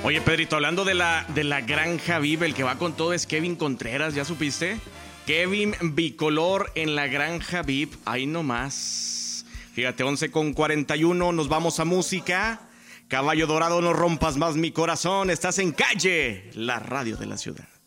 Oye, Pedrito, hablando de la Granja VIP, el que va con todo es Kevin Contreras, ¿ya supiste? Kevin Bicolor en la Granja VIP, ahí nomás. Fíjate, 11:41, nos vamos a música. Caballo Dorado, no rompas más mi corazón, estás en Calle, la radio de la ciudad.